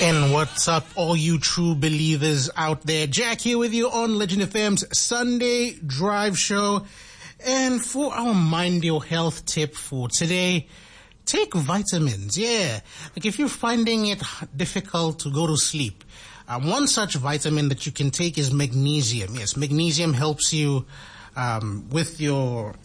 And what's up, all you true believers out there? Jack here with you on Legend FM's Sunday Drive Show. And for our Mind Your Health tip for today, take vitamins. Yeah. Like if you're finding it difficult to go to sleep, one such vitamin that you can take is magnesium. Yes, magnesium helps you with your